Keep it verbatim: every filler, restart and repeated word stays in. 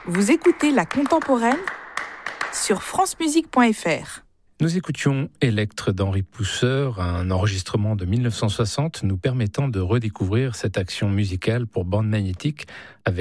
Vous écoutez La Contemporaine sur francemusique point f r. Nous écoutions Electre d'Henri Pousseur, un enregistrement de mille neuf cent soixante nous permettant de redécouvrir cette action musicale pour bande magnétique avec